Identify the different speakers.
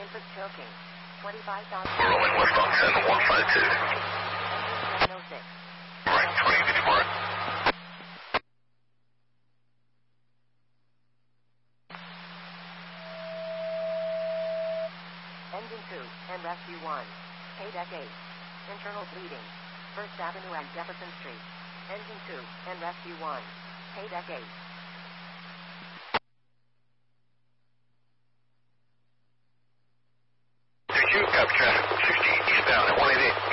Speaker 1: Input choking. 25,000.
Speaker 2: Rolling westbound 7152.
Speaker 1: 706.
Speaker 2: Right, 20, did you mark?
Speaker 1: Engine 2, and Rescue 1. K-Deck 8. Internal bleeding. First Avenue and Jefferson Street. Engine 2, and Rescue 1. K-Deck 8.
Speaker 2: Did you capture traffic 60 eastbound at 188?